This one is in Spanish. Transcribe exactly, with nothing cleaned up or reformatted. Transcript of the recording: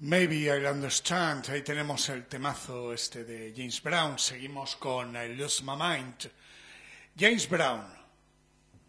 Maybe I'll Understand. Ahí tenemos el temazo este de James Brown. Seguimos con I Lose My Mind. James Brown.